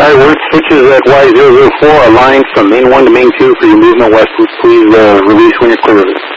Alright, work switches at Y004, aligned from main 1 to main 2 for your movement west. Please release when you're clear of it.